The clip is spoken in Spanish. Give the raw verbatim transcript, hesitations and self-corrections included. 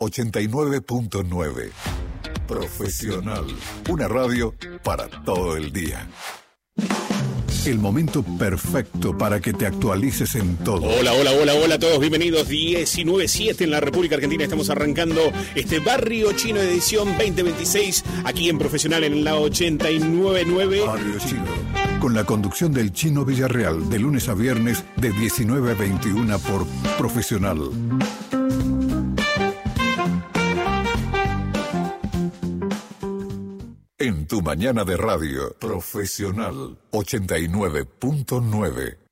ochenta y nueve punto nueve. Profesional. Una radio para todo el día. El momento perfecto para que te actualices en todo. Hola, hola, hola, hola a todos, bienvenidos. diecinueve siete en la República Argentina. Estamos arrancando este Barrio Chino edición veinte veintiséis aquí en Profesional en la ochenta y nueve punto nueve. Barrio Chino, con la conducción del Chino Villarreal, de lunes a viernes de diecinueve a veintiuna por Profesional. En tu mañana de radio, Profesional ochenta y nueve punto nueve.